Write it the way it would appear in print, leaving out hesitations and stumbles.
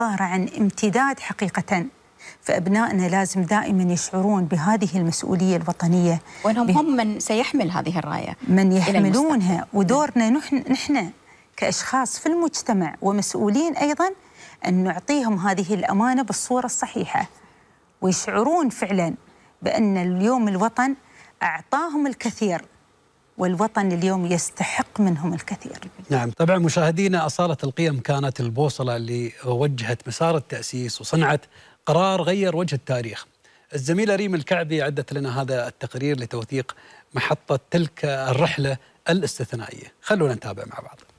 عبارة عن امتداد حقيقة. فأبنائنا لازم دائما يشعرون بهذه المسؤولية الوطنية، وأنهم هم من سيحمل هذه الراية، من يحملونها. ودورنا نحن كأشخاص في المجتمع ومسؤولين أيضا أن نعطيهم هذه الأمانة بالصورة الصحيحة، ويشعرون فعلا بأن اليوم الوطن أعطاهم الكثير، والوطن اليوم يستحق منهم الكثير. نعم، طبعا مشاهدينا، أصالة القيم كانت البوصلة اللي وجهت مسار التأسيس وصنعت قرار غير وجه التاريخ. الزميلة ريم الكعبي عدت لنا هذا التقرير لتوثيق محطة تلك الرحلة الاستثنائية. خلونا نتابع مع بعض.